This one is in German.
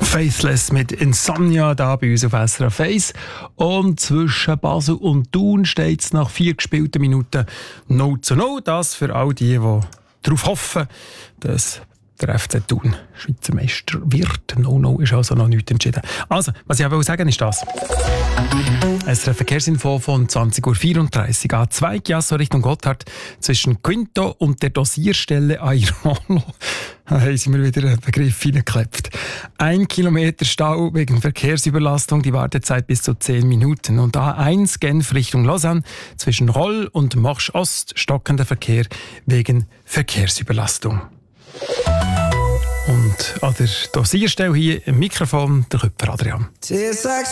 Faithless mit Insomnia da bei uns auf SRF 1. Und zwischen Basel und Thun steht es nach 4 gespielten Minuten 0:0. Das für all die darauf hoffen, dass der FC Thun Schweizer Meister wird. 0:0 ist also noch nichts entschieden. Also, was ich auch sagen ist das. SRF Verkehrsinfo von 20.34 Uhr. A2 Chiasso Richtung Gotthard zwischen Quinto und der Dosierstelle Airolo. Da haben wir wieder einen Begriff hineingeklebt. 1 Kilometer Stau wegen Verkehrsüberlastung, die Wartezeit bis zu 10 Minuten. Und A1 Genf Richtung Lausanne zwischen Roll und Marche Ost stockender Verkehr wegen Verkehrsüberlastung. Und an der Dosierstelle hier im Mikrofon der Köpfer Adrian.